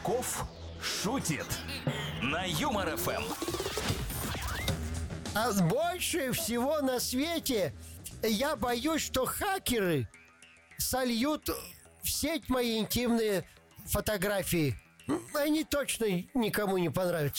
Качков шутит на Юмор ФМ. А больше всего на свете я боюсь, что хакеры сольют в сеть мои интимные фотографии. Они точно никому не понравятся.